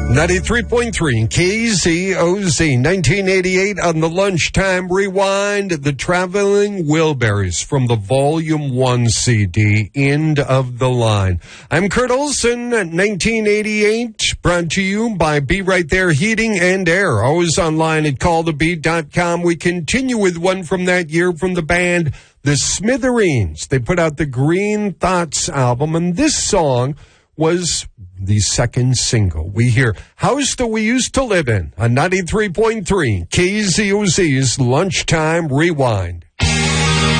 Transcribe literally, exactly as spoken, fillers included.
ninety-three point three K Z O Z, nineteen eighty-eight on the Lunchtime Rewind, the Traveling Wilburys from the Volume one C D, End of the Line. I'm Kurt Olson, nineteen eighty-eight, brought to you by Be Right There Heating and Air. Always online at call the beat dot com. We continue with one from that year from the band The Smithereens. They put out the Green Thoughts album, and this song was the second single. We hear House That We Used to Live In on ninety-three point three K Z O Z's Lunchtime Rewind.